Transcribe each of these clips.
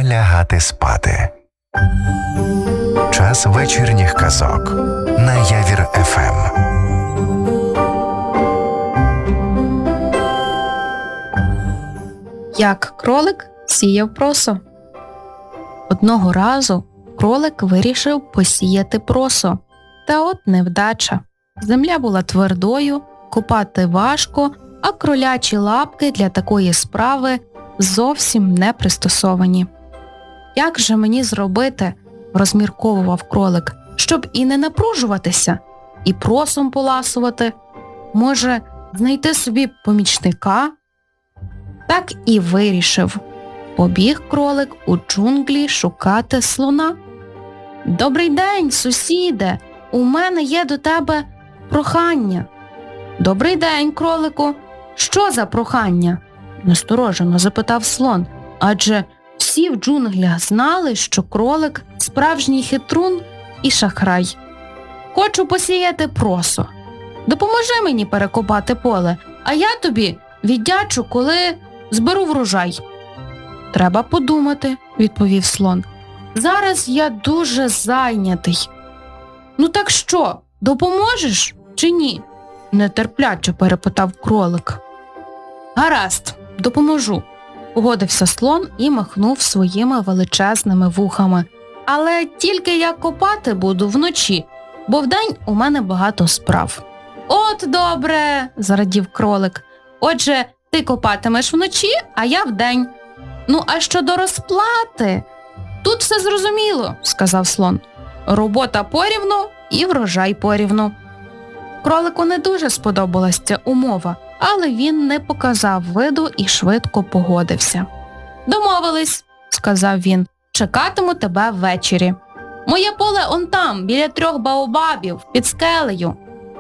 Пора лягати спати. Час вечірніх казок на Явір ФМ. Як кролик сіяв просо. Одного разу кролик вирішив посіяти просо. Та от невдача. Земля була твердою, копати важко, а кролячі лапки для такої справи зовсім не пристосовані. «Як же мені зробити, – розмірковував кролик, – щоб і не напружуватися, і просом поласувати? Може, знайти собі помічника?» Так і вирішив. Побіг кролик у джунглі шукати слона. «Добрий день, сусіде! У мене є до тебе прохання». «Добрий день, кролику! Що за прохання?» – насторожено запитав слон, адже всі в джунглях знали, що кролик – справжній хитрун і шахрай. «Хочу посіяти просо. Допоможи мені перекопати поле, а я тобі віддячу, коли зберу врожай». «Треба подумати», – відповів слон. «Зараз я дуже зайнятий». «Ну так що, допоможеш чи ні?» – нетерпляче перепитав кролик. «Гаразд, допоможу», – погодився слон і махнув своїми величезними вухами. «Але тільки я копати буду вночі, бо вдень у мене багато справ». «От добре», – зарадів кролик. «Отже, ти копатимеш вночі, а я вдень. Ну, а щодо розплати, тут все зрозуміло», – сказав слон. «Робота порівну і врожай порівну». Кролику не дуже сподобалась ця умова, але він не показав виду і швидко погодився. «Домовились», – сказав він, – «чекатиму тебе ввечері. Моє поле он там, біля 3 баобабів, під скелею».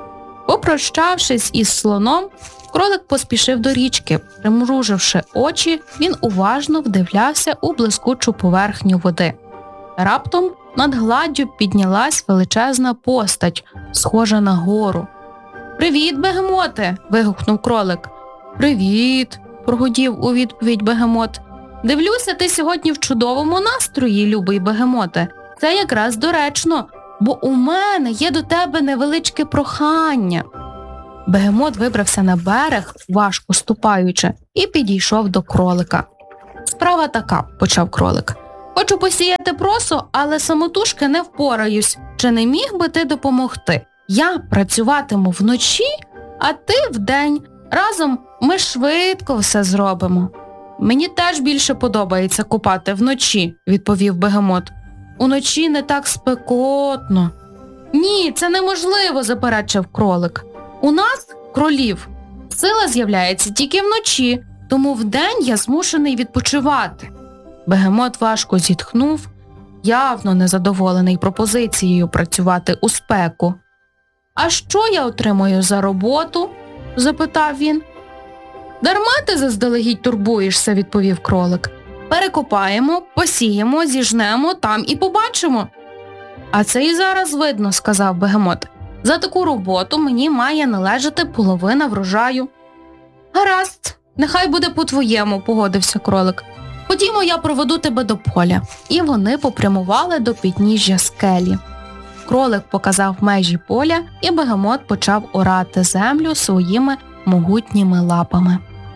Попрощавшись із слоном, кролик поспішив до річки. Примруживши очі, він уважно вдивлявся у блискучу поверхню води. Раптом над гладдю піднялась величезна постать, схожа на гору. «Привіт, бегемоте!» – вигукнув кролик. «Привіт!» – прогудів у відповідь бегемот. «Дивлюся, ти сьогодні в чудовому настрої, любий бегемоте. Це якраз доречно, бо у мене є до тебе невеличке прохання». Бегемот вибрався на берег, важко ступаючи, і підійшов до кролика. «Справа така», – почав кролик. «Хочу посіяти просо, але самотужки не впораюсь. Чи не міг би ти допомогти? Я працюватиму вночі, а ти вдень. Разом ми швидко все зробимо». «Мені теж більше подобається копати вночі», – відповів бегемот. «Уночі не так спекотно». «Ні, це неможливо», – заперечив кролик. «У нас, кролів, сила з'являється тільки вночі, тому вдень я змушений відпочивати». Бегемот важко зітхнув, явно незадоволений пропозицією працювати у спеку. «А що я отримую за роботу?» – запитав він. «Дарма ти заздалегідь турбуєшся», – відповів кролик. «Перекопаємо, посіємо, зіжнемо, там і побачимо». «А це і зараз видно», – сказав бегемот. «За таку роботу мені має належати половина врожаю». «Гаразд, нехай буде по-твоєму», – погодився кролик. «Ходімо, я проведу тебе до поля». І вони попрямували до підніжжя скелі. Кролик показав межі поля, і бегемот почав орати землю своїми могутніми лапами.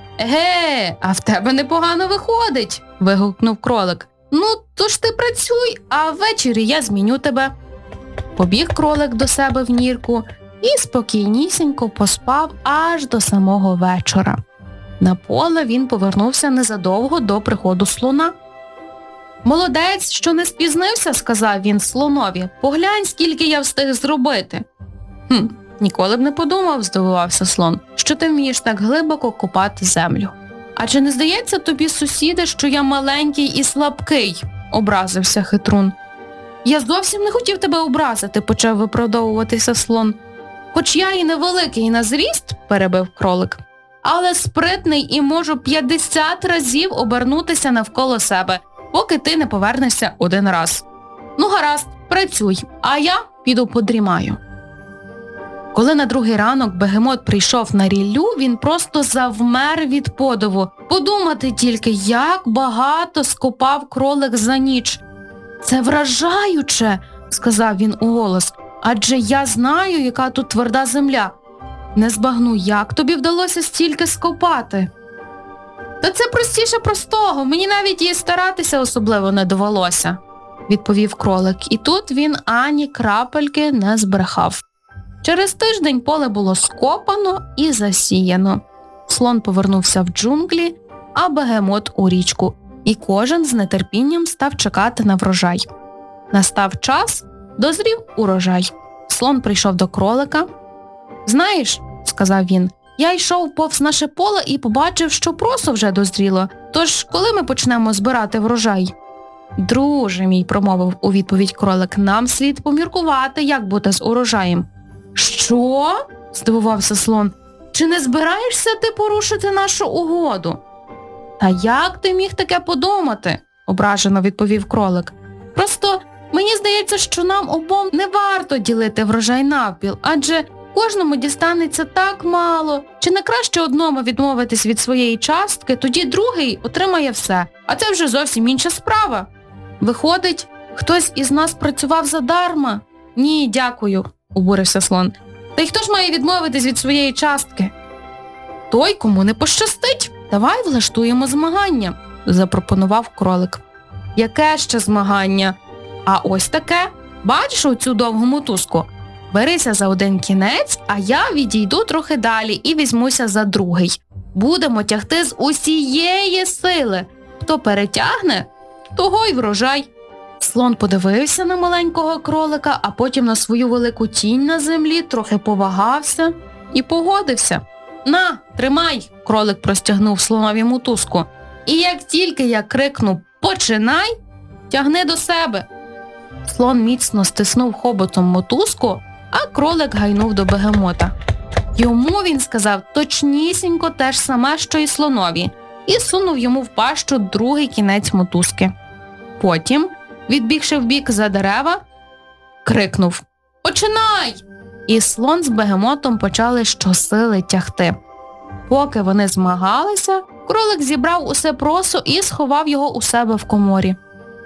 «Еге, а в тебе непогано виходить», – вигукнув кролик. «Ну, то ж ти працюй, а ввечері я зміню тебе». Побіг кролик до себе в нірку і спокійнісінько поспав аж до самого вечора. На поле він повернувся незадовго до приходу слона. «Молодець, що не спізнився», – сказав він слонові. «Поглянь, скільки я встиг зробити». Ніколи б не подумав», – здивувався слон, – «що ти вмієш так глибоко копати землю». «А чи не здається тобі, сусіде, що я маленький і слабкий?» – образився хитрун. «Я зовсім не хотів тебе образити», – почав виправдовуватися слон. «Хоч я і невеликий на зріст», – перебив кролик, «але спритний і можу 50 разів обернутися навколо себе, поки ти не повернешся один раз. Ну гаразд, працюй, а я піду подрімаю». Коли на другий ранок бегемот прийшов на ріллю, він просто завмер від подиву. Подумати тільки, як багато скопав кролик за ніч. «Це вражаюче», – сказав він уголос, – «адже я знаю, яка тут тверда земля. Не збагну, як тобі вдалося стільки скопати?» «Та це простіше простого, мені навіть і старатися особливо не довелося», – відповів кролик, і тут він ані крапельки не збрехав. Через тиждень поле було скопано і засіяно. Слон повернувся в джунглі, а бегемот у річку, і кожен з нетерпінням став чекати на врожай. Настав час, дозрів урожай. Слон прийшов до кролика. «Знаєш, – сказав він, – я йшов повз наше поле і побачив, що просо вже дозріло. Тож, коли ми почнемо збирати врожай?» «Друже мій, – промовив у відповідь кролик, – нам слід поміркувати, як бути з урожаєм». «Що?» – здивувався слон. «Чи не збираєшся ти порушити нашу угоду?» «Та як ти міг таке подумати?» – ображено відповів кролик. «Просто мені здається, що нам обом не варто ділити врожай навпіл, адже кожному дістанеться так мало. Чи не краще одному відмовитись від своєї частки, тоді другий отримає все, а це вже зовсім інша справа. Виходить, хтось із нас працював задарма?» «Ні, дякую», – обурився слон. «Та й хто ж має відмовитись від своєї частки?» «Той, кому не пощастить. Давай влаштуємо змагання», – запропонував кролик. «Яке ще змагання?» «А ось таке. Бачиш оцю довгу мотузку? Берися за один кінець, а я відійду трохи далі і візьмуся за другий. Будемо тягти з усієї сили. Хто перетягне, того й врожай». Слон подивився на маленького кролика, а потім на свою велику тінь на землі, трохи повагався і погодився. «На, тримай!» – кролик простягнув слонові мотузку. «І як тільки я крикну «починай!», тягни до себе». Слон міцно стиснув хоботом мотузку, а кролик гайнув до бегемота. Йому він сказав точнісінько те ж саме, що й слонові, і сунув йому в пащу другий кінець мотузки. Потім, відбігши вбік за дерева, крикнув «Починай!» І слон з бегемотом почали щосили тягти. Поки вони змагалися, кролик зібрав усе просо і сховав його у себе в коморі.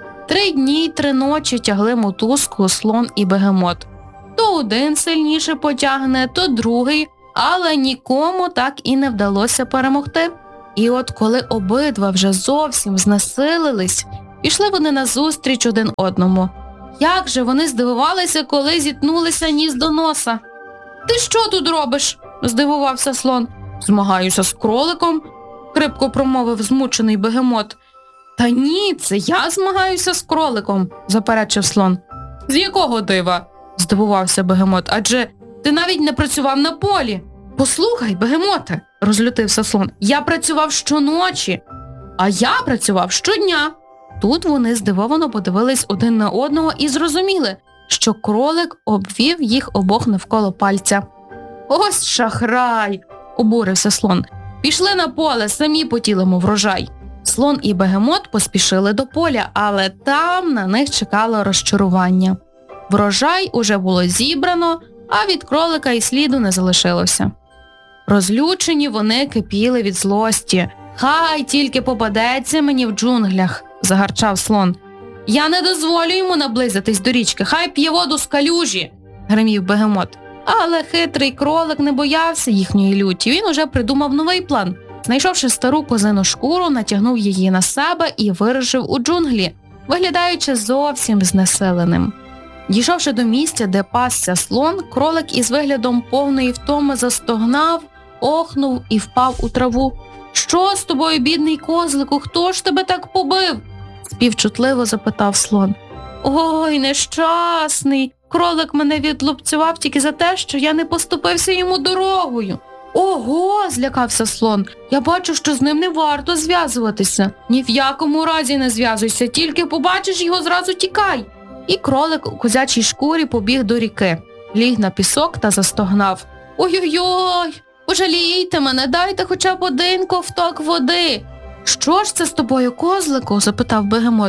3 дні й 3 ночі тягли мотузку слон і бегемот. То один сильніше потягне, то другий, але нікому так і не вдалося перемогти. І от коли обидва вже зовсім знесилились, пішли вони назустріч один одному. Як же вони здивувалися, коли зіткнулися ніс до носа. «Ти що тут робиш?» – здивувався слон. «Змагаюся з кроликом», – хрипко промовив змучений бегемот. «Та ні, це я змагаюся з кроликом», – заперечив слон. «З якого дива?» – здивувався бегемот. «Адже ти навіть не працював на полі». «Послухай, бегемоте», – розлютився слон, – «я працював щоночі». «А я працював щодня». Тут вони здивовано подивились один на одного і зрозуміли, що кролик обвів їх обох навколо пальця. «Ось шахрай!» – обурився слон. «Пішли на поле, самі потілимо врожай». Слон і бегемот поспішили до поля, але там на них чекало розчарування. Врожай уже було зібрано, а від кролика й сліду не залишилося. Розлючені вони кипіли від злості. «Хай тільки попадеться мені в джунглях», – загарчав слон. «Я не дозволю йому наблизитись до річки, хай п'є воду з калюжі», – гримів бегемот. Але хитрий кролик не боявся їхньої люті, він уже придумав новий план. Знайшовши стару козину шкуру, натягнув її на себе і вирушив у джунглі, виглядаючи зовсім знесиленим. Дійшовши до місця, де пасся слон, кролик із виглядом повної втоми застогнав, охнув і впав у траву. «Що з тобою, бідний козлику, хто ж тебе так побив?» – співчутливо запитав слон. «Ой, нещасний, кролик мене відлупцював тільки за те, що я не поступився йому дорогою». «Ого!» – злякався слон. «Я бачу, що з ним не варто зв'язуватися. Ні в якому разі не зв'язуйся, тільки побачиш його, зразу тікай». І кролик у козячій шкурі побіг до ріки, ліг на пісок та застогнав. «Ой-ой-ой! Пожалійте мене, дайте хоча б один ковток води». «Що ж це з тобою, козлику?» – запитав бегемот.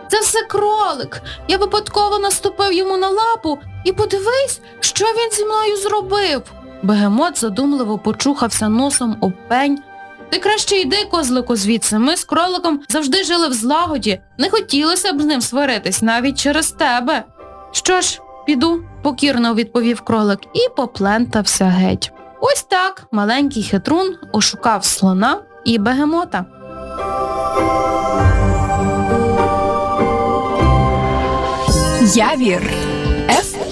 Це все кролик. Я випадково наступив йому на лапу і подивись, що він зі мною зробив. Бегемот задумливо почухався носом об пень. Ти краще йди, козлику, звідси. Ми з кроликом завжди жили в злагоді. Не хотілося б з ним сваритись навіть через тебе. Що ж, піду, покірно відповів кролик і поплентався геть. Ось так маленький хитрун ошукав слона і бегемота. Явір.